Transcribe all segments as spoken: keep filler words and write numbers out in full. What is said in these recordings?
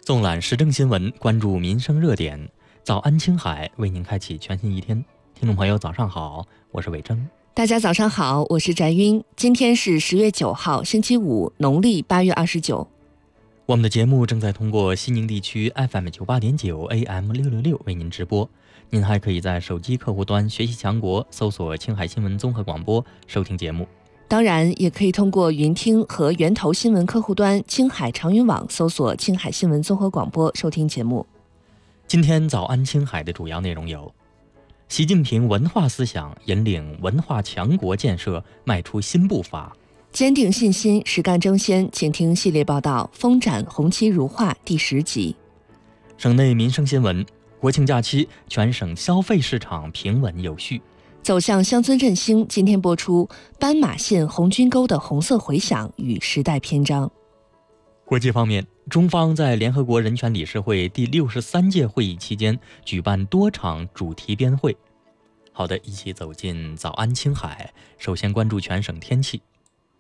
纵览时政新闻，关注民生热点。早安青海为您开启全新一天。听众朋友早上好，我是伟征。 大家早上好，我是翟晕。今天是十月九号星期五，农历八月二十九。 我们的节目正在通过西宁地区 F M 九八点九 A M 六六六为您直播。您还可以在手机客户端学习强国搜索青海新闻综合广播收听节目。 当然也可以通过云听和源头新闻客户端青海长云网搜索青海新闻综合广播收听节目。 今天早安青海的主要内容有：习近平文化思想引领文化强国建设迈出新步伐， 坚定信心，实干争先。请听系列报道《风展红旗如画》第十集。 省内民生新闻：国庆假期，全省消费市场平稳有序。 走向乡村振兴，今天播出斑马线红军沟的红色回响与时代篇章。 国际方面，中方在联合国人权理事会第六十三届会议期间举办多场主题编会。好的，一起走进早安青海。首先关注全省天气。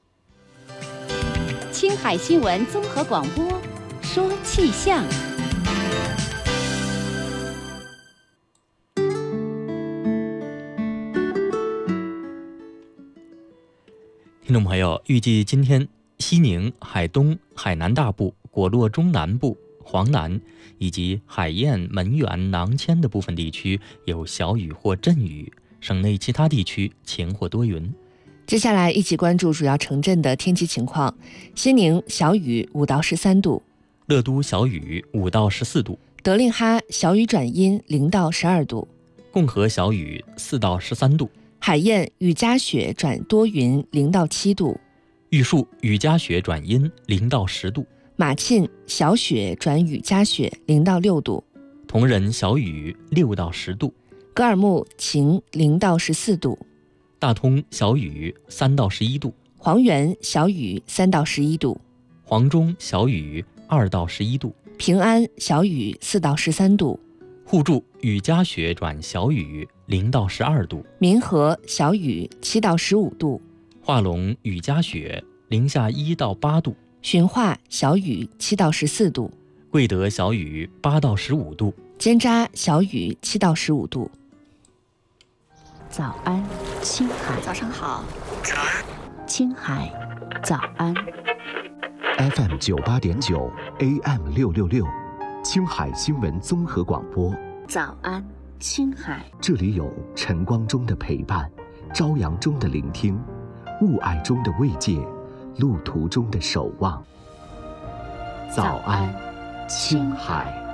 青海新闻综合广播说气象。 听众朋友，预计今天西宁、海东、海南大部、果洛中南部、黄南以及海晏、门源、囊谦的部分地区有小雨或阵雨，省内其他地区晴或多云。 接下来一起关注主要城镇的天气情况。西宁小雨五到十三度， 乐都小雨五到十四度， 德令哈小雨转阴零到十二度， 共和小雨四到十三度， 海晏雨夹雪转多云零到七度， 玉树雨夹雪转阴零到十度， 马沁小雪转雨夹雪零到六度， 铜仁小雨六到十度， 格尔木晴零到十四度， 大通小雨三到十一度， 黄原小雨三到十一度， 黄中小雨二到十一度， 平安小雨四到十三度， 互助雨夹雪转小雨零到十二度， 民和小雨七到十五度， 化龙雨夹雪零下一到八度， 循化小雨七到十四度， 贵德小雨八到十五度， 尖扎小雨七到十五度。 早安青海， 早上好， 青海早安。 F M 九八点九 A M 六六六，青海新闻综合广播。 早安青海， 这里有晨光中的陪伴，朝阳中的聆听，雾霭中的慰藉，路途中的守望。早安青海。